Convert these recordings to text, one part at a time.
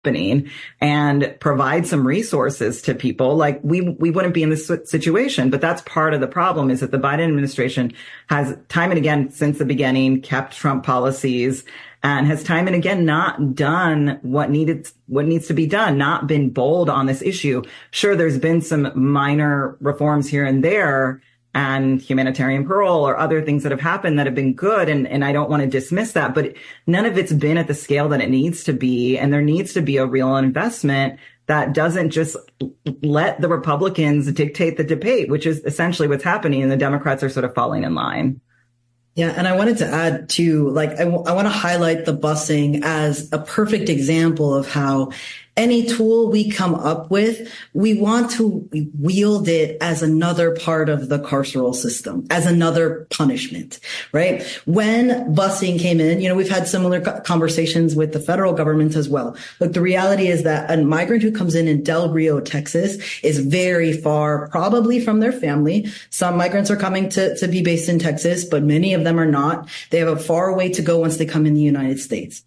happening and provide some resources to people, like we wouldn't be in this situation. But that's part of the problem, is that the Biden administration has time and again since the beginning kept Trump policies and has time and again not done what needs to be done, not been bold on this issue. Sure, there's been some minor reforms here and there, and humanitarian parole or other things that have happened that have been good. And I don't want to dismiss that, but none of it's been at the scale that it needs to be. And there needs to be a real investment that doesn't just let the Republicans dictate the debate, which is essentially what's happening. And the Democrats are sort of falling in line. Yeah. And I wanted to add too, like, I want to highlight the busing as a perfect example of how any tool we come up with, we want to wield it as another part of the carceral system, as another punishment, right? When busing came in, we've had similar conversations with the federal government as well. Look, the reality is that a migrant who comes in Del Rio, Texas is very far, probably from their family. Some migrants are coming to be based in Texas, but many of them are not. They have a far way to go once they come in the United States.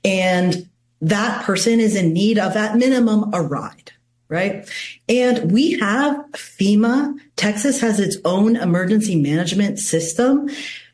And that person is in need of, at minimum, a ride, right? And we have FEMA. Texas has its own emergency management system.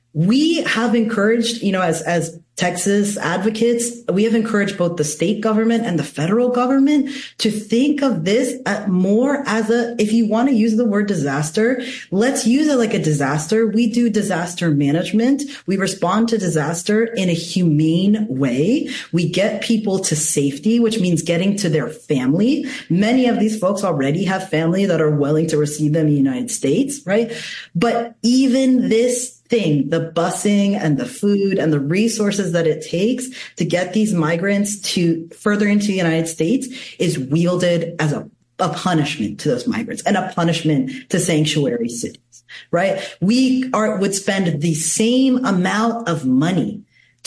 We have encouraged, as Texas advocates, we have encouraged both the state government and the federal government to think of this more as if you want to use the word disaster, let's use it like a disaster. We do disaster management. We respond to disaster in a humane way. We get people to safety, which means getting to their family. Many of these folks already have family that are willing to receive them in the United States, right? But even this thing, the busing and the food and the resources that it takes to get these migrants to further into the United States is wielded as a punishment to those migrants and a punishment to sanctuary cities, right? We would spend the same amount of money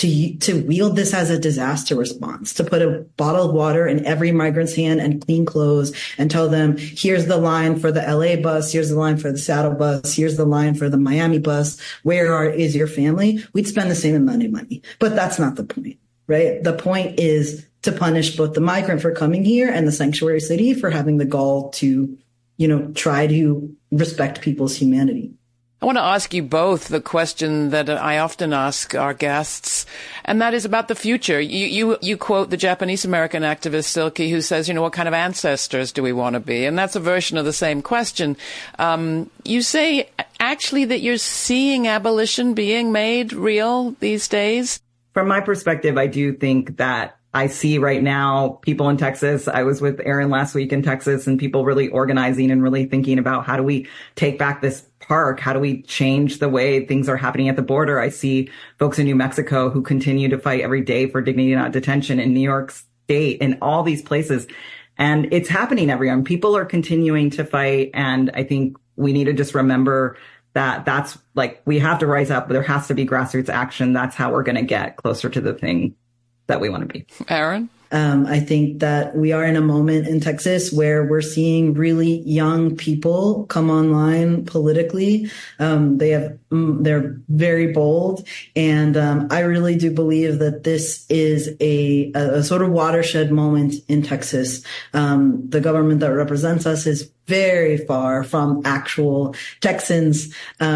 to wield this as a disaster response, to put a bottle of water in every migrant's hand and clean clothes and tell them, here's the line for the LA bus, here's the line for the Seattle bus, here's the line for the Miami bus, is your family? We'd spend the same amount of money. But that's not the point, right? The point is to punish both the migrant for coming here and the sanctuary city for having the gall to, try to respect people's humanity. I want to ask you both the question that I often ask our guests, and that is about the future. You quote the Japanese-American activist Silke, who says, what kind of ancestors do we want to be? And that's a version of the same question. You say, actually, that you're seeing abolition being made real these days? From my perspective, I do think that I see right now people in Texas. I was with Aaron last week in Texas, and people really organizing and really thinking about how do we take back this park? How do we change the way things are happening at the border? I see folks in New Mexico who continue to fight every day for dignity, not detention, in New York State, in all these places. And it's happening everywhere. People are continuing to fight. And I think we need to just remember that that's like, we have to rise up. There has to be grassroots action. That's how we're going to get closer to the thing that we want to be. Aaron? I think that we are in a moment in Texas where we're seeing really young people come online politically. They're very bold. And I really do believe that this is a sort of watershed moment in Texas. The government that represents us is very far from actual Texans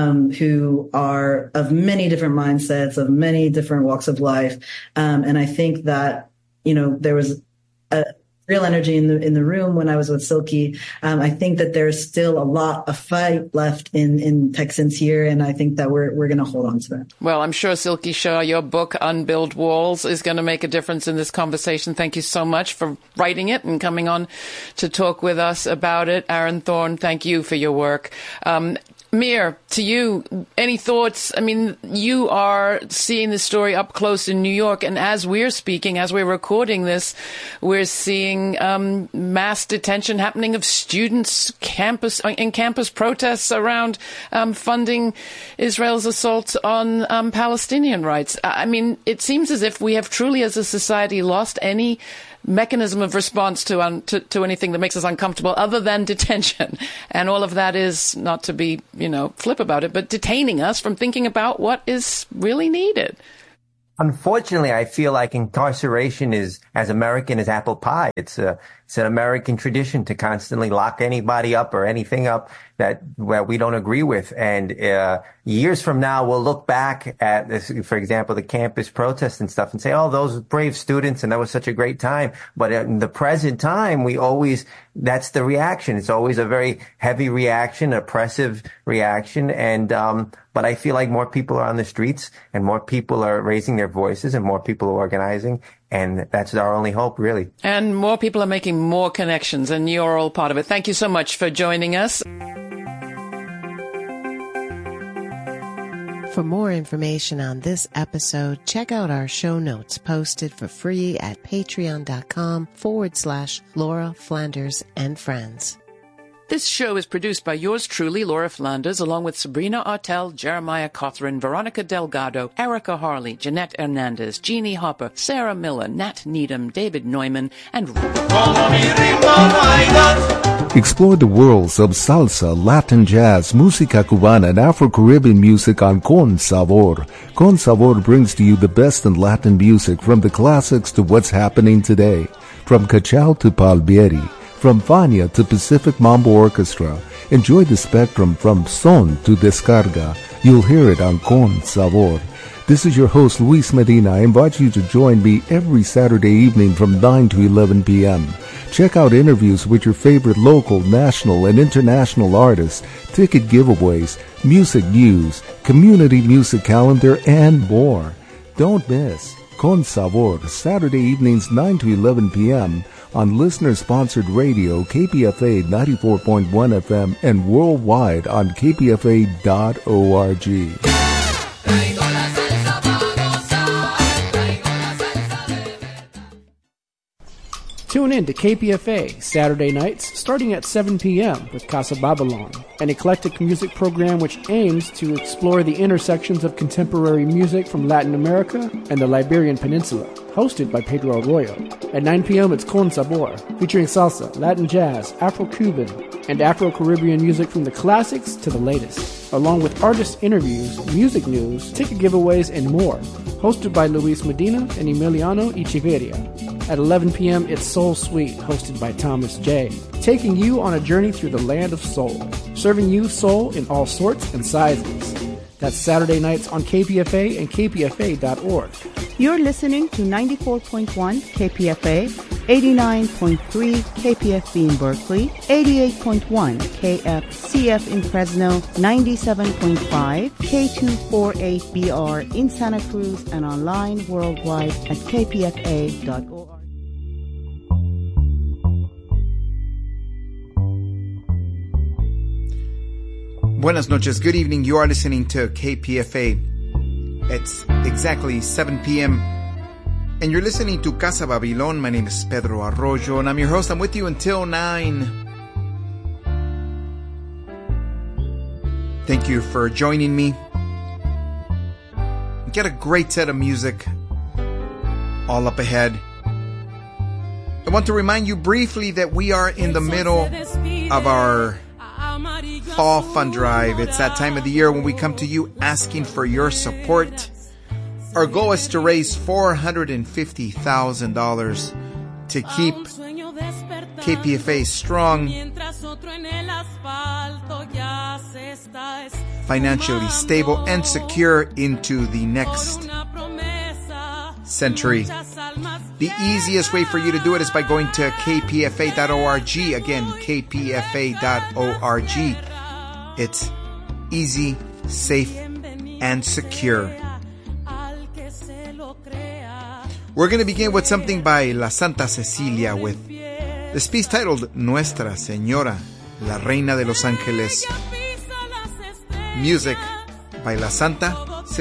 who are of many different mindsets, of many different walks of life. And I think that there was a real energy in the room when I was with Silke. I think that there's still a lot of fight left in Texans here, and I think that we're going to hold on to that. Well, I'm sure, Silke Shah, your book, Unbuild Walls, is going to make a difference in this conversation. Thank you so much for writing it and coming on to talk with us about it. Aaron Thorne, thank you for your work. Mir, to you, any thoughts? I mean, you are seeing the story up close in New York, and as we're speaking, as we're recording this, we're seeing mass detention happening of students, in campus protests around funding Israel's assault on Palestinian rights. I mean, it seems as if we have truly, as a society, lost any mechanism of response to anything that makes us uncomfortable other than detention. And all of that is, not to be, flip about it, but detaining us from thinking about what is really needed. Unfortunately, I feel like incarceration is as American as apple pie. It's an American tradition to constantly lock anybody up or anything up that we don't agree with. And years from now, we'll look back at this, for example, the campus protests and stuff, and say, "Oh, those brave students, and that was such a great time." But in the present time, that's the reaction. It's always a very heavy reaction, oppressive reaction, and but I feel like more people are on the streets, and more people are raising their voices, and more people are organizing. And that's our only hope, really. And more people are making more connections, and you're all part of it. Thank you so much for joining us. For more information on this episode, check out our show notes posted for free at patreon.com/Laura Flanders and Friends. This show is produced by yours truly, Laura Flanders, along with Sabrina Artel, Jeremiah Cothran, Veronica Delgado, Erica Harley, Jeanette Hernandez, Jeannie Hopper, Sarah Miller, Nat Needham, David Neumann, and... Explore the worlds of salsa, Latin jazz, música cubana, and Afro-Caribbean music on Con Sabor. Con Sabor brings to you the best in Latin music, from the classics to what's happening today. From Cachao to Palmieri, from Fania to Pacific Mambo Orchestra. Enjoy the spectrum from son to descarga. You'll hear it on Con Sabor. This is your host, Luis Medina. I invite you to join me every Saturday evening from 9 to 11 p.m. Check out interviews with your favorite local, national, and international artists, ticket giveaways, music news, community music calendar, and more. Don't miss Con Sabor, Saturday evenings 9 to 11 p.m. on listener-sponsored radio, KPFA 94.1 FM, and worldwide on kpfa.org. Tune in to KPFA Saturday nights starting at 7 p.m. with Casa Babylon, an eclectic music program which aims to explore the intersections of contemporary music from Latin America and the Iberian Peninsula, hosted by Pedro Arroyo. At 9 p.m. it's Con Sabor, featuring salsa, Latin jazz, Afro-Cuban, and Afro-Caribbean music from the classics to the latest, along with artist interviews, music news, ticket giveaways, and more, hosted by Luis Medina and Emiliano Echeverria. At 11 p.m., it's Soul Suite, hosted by Thomas J., taking you on a journey through the land of soul, serving you soul in all sorts and sizes. That's Saturday nights on KPFA and kpfa.org. You're listening to 94.1 KPFA, 89.3 KPFB in Berkeley, 88.1 KFCF in Fresno, 97.5 K248BR in Santa Cruz, and online worldwide at kpfa.org. Buenas noches. Good evening. You are listening to KPFA. It's exactly 7 p.m. and you're listening to Casa Babilón. My name is Pedro Arroyo, and I'm your host. I'm with you until 9. Thank you for joining me. Get a great set of music all up ahead. I want to remind you briefly that we are in the middle of our Fall Fund Drive. It's that time of the year when we come to you asking for your support. Our goal is to raise $450,000 to keep KPFA strong, financially stable, and secure into the next century. The easiest way for you to do it is by going to kpfa.org. Again, kpfa.org. It's easy, safe, and secure. We're going to begin with something by La Santa Cecilia with this piece titled Nuestra Señora, La Reina de los Ángeles. Music by La Santa